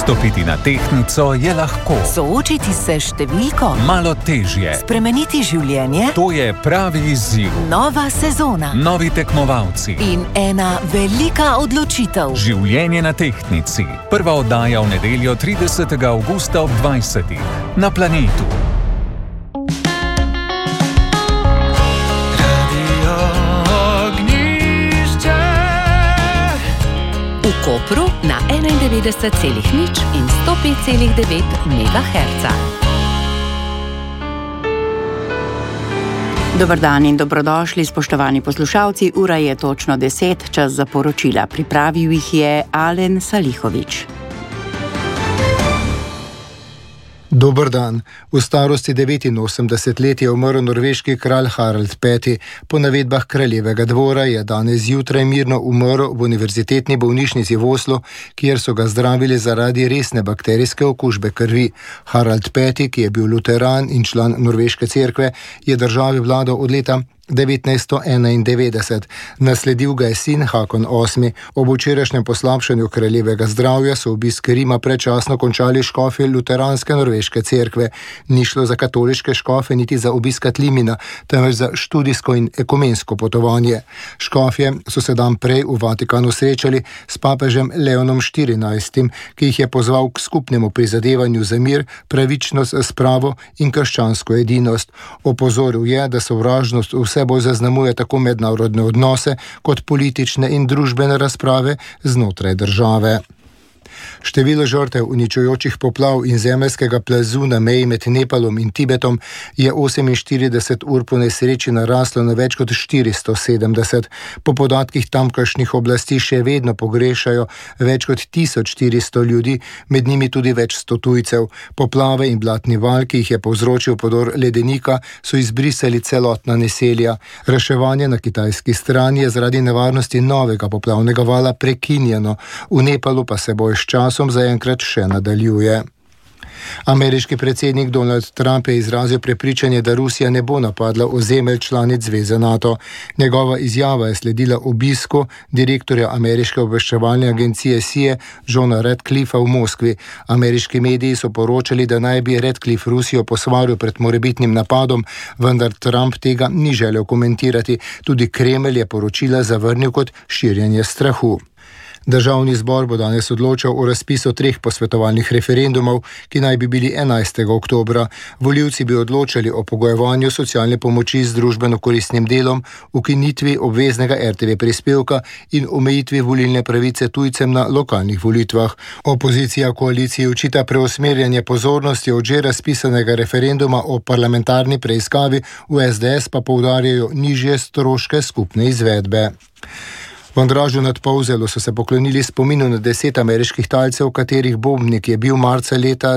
Stopiti na tehtnico je lahko. Soočiti se s številko Malo težje. Spremeniti življenje. To je pravi izziv. Nova sezona. Novi tekmovalci. In ena velika odločitev. Življenje na tehtnici. Prva oddaja v nedeljo 30. avgusta ob 20. na Planetu. V Kopru na 91,0 in 105,9 MHz. Dober dan in dobrodošli, spoštovani poslušalci. Ura je točno 10, čas za poročila. Pripravil jih je Alen Salihović. Dober dan. V starosti 89 let je umrl norveški kralj Harald V. Po navedbah kraljevega dvora je danes zjutraj mirno umrl v univerzitetni bolnišnici v Oslu, kjer so ga zdravili zaradi resne bakterijske okužbe krvi. Harald V., ki je bil luteran in član norveške cerkve, je državi vladal od leta 1991. Nasledil ga je sin Hakon VIII. Ob včerajšnjem poslabšanju kraljevega zdravja so obisk Rima predčasno končali škofje luteranske norveške cerkve. Ni šlo za katoliške škofe niti za obisk Tlimina, temveč za študijsko in ekumensko potovanje. Škofje so se dan prej v Vatikanu srečali s papežem Leonom XIV., ki jih je pozval k skupnemu prizadevanju za mir, pravičnost, spravo in krščansko edinost. Opozoril je, da sovražnost vse bolj zaznamuje tako mednarodne odnose kot politične in družbene razprave znotraj države. Število žrtev uničujočih poplav in zemeljskega plazu na meji med Nepalom in Tibetom je 48 ur po nesreči naraslo na več kot 470. Po podatkih tamkajšnjih oblasti še vedno pogrešajo več kot 1400 ljudi, med njimi tudi več 100 tujcev. Poplave in blatni val, ki jih je povzročil podor ledenika, so izbrisali celotna naselja. Reševanje na kitajski strani je zaradi nevarnosti novega poplavnega vala prekinjeno. V Nepalu pa se bo s časom zaenkrat še nadaljuje. Ameriški predsednik Donald Trump je izrazil prepričanje, da Rusija ne bo napadla ozemelj članic zveze NATO. Njegova izjava je sledila obisku direktorja ameriške obveščevalne agencije CIA Johna Radcliffa v Moskvi. Ameriški mediji so poročali, da naj bi Radcliffe Rusijo posvaril pred morebitnim napadom, vendar Trump tega ni želel komentirati. Tudi Kremelj je poročila zavrnil kot širjenje strahu. Državni zbor bo danes odločal o razpisu 3 posvetovalnih referendumov, ki naj bi bili 11. oktobra. Volivci bi odločali o pogojevanju socialne pomoči z družbeno koristnim delom, ukinitvi obveznega RTV prispevka in omejitvi volilne pravice tujcem na lokalnih volitvah. Opozicija koaliciji očita preusmerjanje pozornosti od že razpisanega referenduma o parlamentarni preiskavi, v SDS pa poudarjajo nižje stroške skupne izvedbe. V Andražu nad Polzelo so se poklonili spominu na 10 ameriških talcev, katerih bombnik je bil marca leta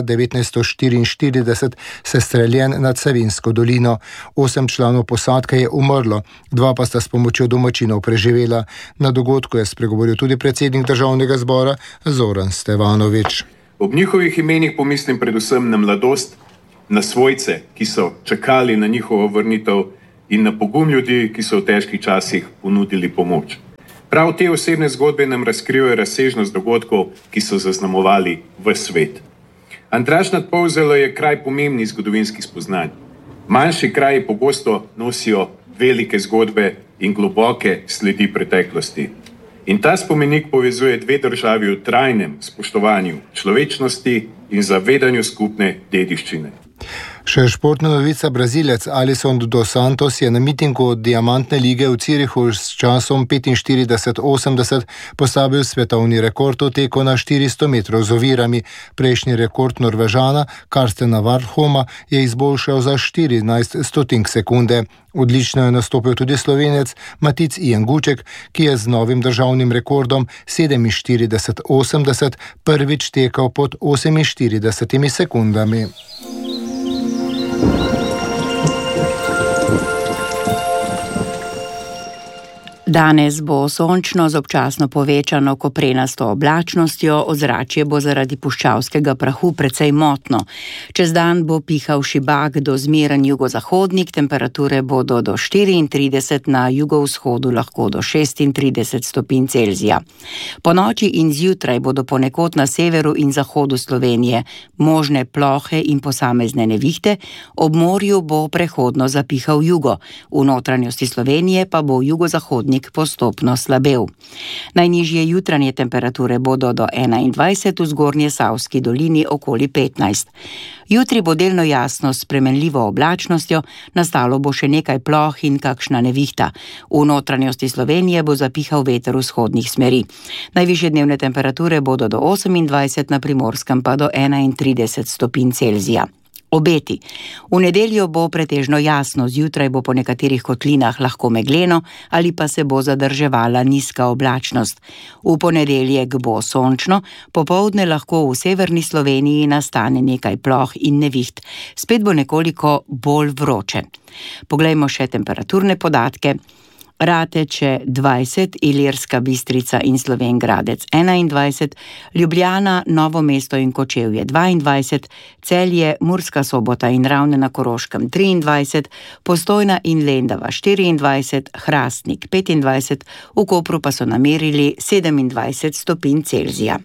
1944 sestreljen nad Savinjsko dolino. 8 članov posadke je umrlo, 2 pa sta s pomočjo domačinov preživela. Na dogodku je spregovoril tudi predsednik državnega zbora Zoran Stevanović. Ob njihovih imenih pomislim predvsem na mladost, na svojce, ki so čakali na njihovo vrnitev, in na pogum ljudi, ki so v težkih časih ponudili pomoč. Prav te osebne zgodbe nam razkrivajo razsežnost dogodkov, ki so zaznamovali ves svet. Andraž nad Polzelo je kraj pomembnih zgodovinskih spoznanj. Manjši kraji pogosto nosijo velike zgodbe in globoke sledi preteklosti. In ta spomenik povezuje dve državi v trajnem spoštovanju človečnosti in zavedanju skupne dediščine. Še športna novica: Brazilec Alisson dos Santos je na mitingu od Diamantne lige v Zürichu s časom 45:80 postavil svetovni rekord v teku na 400 metrov z ovirami. Prejšnji rekord Norvežana Karstena Warholma je izboljšal za 14 stotink sekunde. Odlično je nastopil tudi Slovenec Matic Ian Guček, ki je z novim državnim rekordom 47:80 prvič tekal pod 48 sekundami. Danes bo sončno z občasno povečano koprenasto oblačnostjo, ozračje bo zaradi puščavskega prahu precej motno. Čez dan bo pihal šibak do zmeren jugozahodnik, temperature bodo do 34, na jugovzhodu lahko do 36 stopinj Celzija. Po noči in zjutraj bodo ponekod na severu in zahodu Slovenije možne plohe in posamezne nevihte, ob morju bo prehodno zapihal jugo, v notranjosti Slovenije pa bo jugozahodnik postopno slabel. Najnižje jutranje temperature bodo do 21, v zgornje Savski dolini okoli 15. Jutri bo delno jasno s spremenljivo oblačnostjo, nastalo bo še nekaj ploh in kakšna nevihta. V notranjosti Slovenije bo zapihal veter vzhodnih smeri. Najvišje dnevne temperature bodo do 28, na Primorskem pa do 31 stopinj Celzija. Obeti. V nedeljo bo pretežno jasno, zjutraj bo po nekaterih kotlinah lahko megleno ali pa se bo zadrževala nizka oblačnost. V ponedeljek bo sončno, popoldne lahko v severni Sloveniji nastane nekaj ploh in neviht. Spet bo nekoliko bolj vroče. Poglejmo še temperaturne podatke. Rateče 20, Ilirska Bistrica in Slovenj Gradec 21, Ljubljana, Novo mesto in Kočevje 22, Celje, Murska Sobota in Ravne na Koroškem 23, Postojna in Lendava 24, Hrastnik 25, v Kopru pa so namerili 27 stopinj Celzija.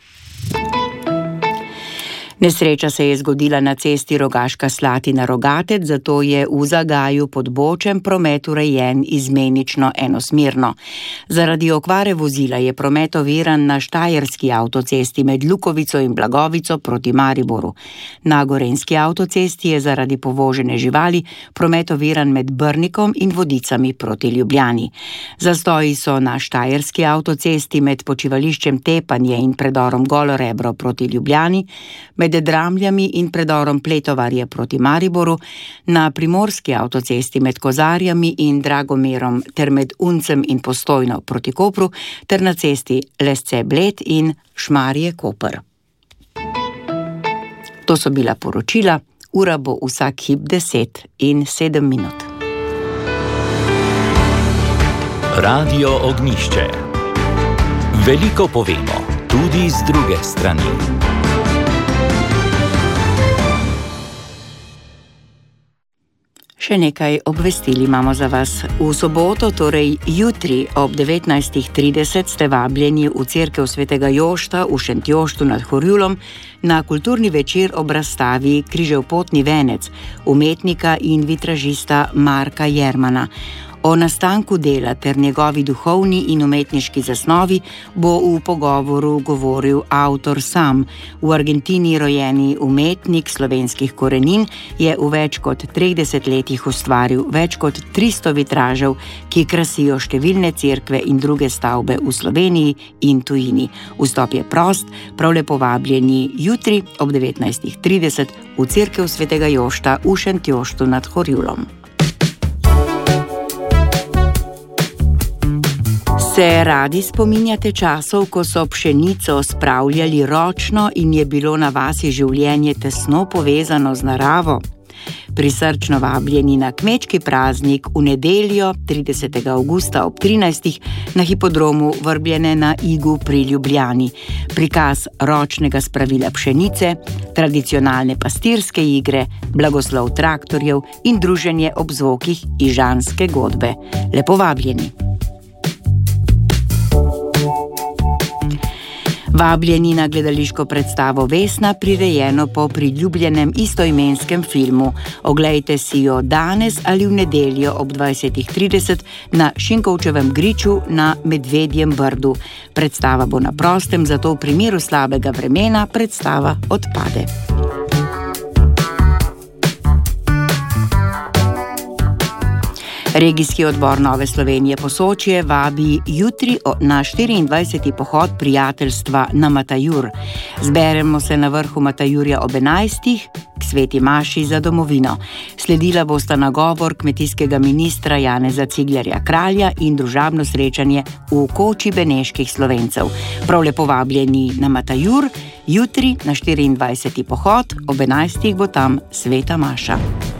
Nesreča se je zgodila na cesti Rogaška Slatina-Rogatec, zato je v Zagaju pod Bočem promet urejen izmenično enosmerno. Zaradi okvare vozila je promet oviran na štajerski avtocesti med Lukovico in Blagovico proti Mariboru. Na gorenjski avtocesti je zaradi povožene živali promet oviran med Brnikom in Vodicami proti Ljubljani. Zastoji so na štajerski avtocesti med počivališčem Tepanje in predorom Golo Rebro proti Ljubljani, med Dramljami in predorom Pletovarje proti Mariboru, na primorski avtocesti med Kozarjami in Dragomerom ter med Uncem in Postojno proti Kopru ter na cesti Lesce-Bled in Šmarje-Koper. To so bila poročila, ura bo vsak hip 10:07. Radio Ognjišče. Veliko povemo, tudi z druge strani. Še nekaj obvestili imamo za vas. V soboto, torej jutri ob 19:30 ste vabljeni v cerkev Svetega Jošta v Šentjoštu nad Horjulom na kulturni večer ob razstavi Križev potni venec umetnika in vitražista Marka Jermana. O nastanku dela ter njegovi duhovni in umetniški zasnovi bo v pogovoru govoril avtor sam. V Argentini rojeni umetnik slovenskih korenin je v več kot 30 letih ustvaril več kot 300 vitražev, ki krasijo številne cerkve in druge stavbe v Sloveniji in tujini. Vstop je prost, prav lepo vabljeni jutri ob 19:30 v cerkev Svetega Jošta v Šentjoštu nad Horjulom. Se radi spominjate časov, ko so pšenico spravljali ročno in je bilo na vasi življenje tesno povezano z naravo? Prisrčno vabljeni na kmečki praznik v nedeljo 30. avgusta ob 13. na hipodromu Vrbljene na Igu pri Ljubljani. Prikaz ročnega spravila pšenice, tradicionalne pastirske igre, blagoslov traktorjev in druženje ob zvokih ižanske godbe. Lepo vabljeni. Vabljeni na gledališko predstavo Vesna, prirejeno po priljubljenem istoimenskem filmu. Oglejte si jo danes ali v nedeljo ob 20:30 na Šinkovčevem griču na Medvedjem Brdu. Predstava bo na prostem, zato v primeru slabega vremena predstava odpade. Regijski odbor Nove Slovenije Posočje vabi jutri na 24. pohod prijateljstva na Matajur. Zberemo se na vrhu Matajurja ob 11. k sveti maši za domovino. Sledila bosta nagovor kmetijskega ministra Janeza Ciglerja Kralja in družabno srečanje v koči beneških Slovencev. Prav lepo vabljeni na Matajur, jutri na 24. pohod, ob 11. bo tam sveta maša.